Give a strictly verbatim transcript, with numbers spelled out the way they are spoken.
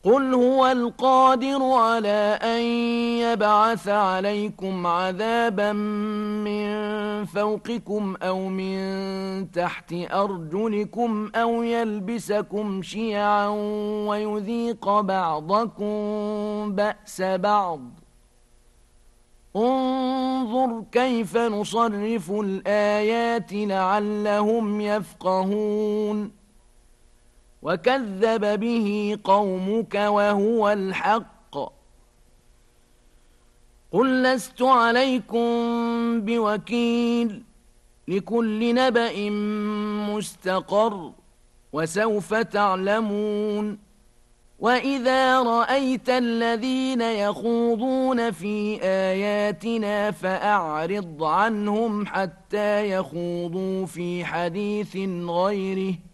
قل هو القادر على أن يبعث عليكم عذابا من فوقكم أو من تحت أرجلكم أو يلبسكم شيعا ويذيق بعضكم بأس بعض. انظر كيف نصرف الآيات لعلهم يفقهون. وكذب به قومك وهو الحق. قل لست عليكم بوكيل. لكل نبأ مستقر وسوف تعلمون. وإذا رأيت الذين يخوضون في آياتنا فأعرض عنهم حتى يخوضوا في حديث غيره